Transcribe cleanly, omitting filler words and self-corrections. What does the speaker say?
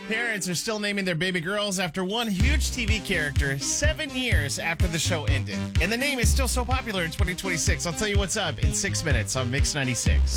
Parents are still naming their baby girls after one huge TV character 7 years after the show ended. And the name is still so popular in 2026. I'll tell you what's up in 6 minutes on Mix 96.